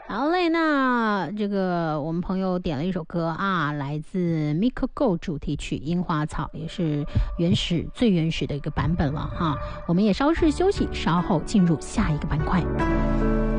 好嘞，那这个我们朋友点了一首歌啊，来自 Miko Go 主题曲《樱花草》，也是最原始的一个版本了哈。我们也稍事休息，稍后进入下一个板块。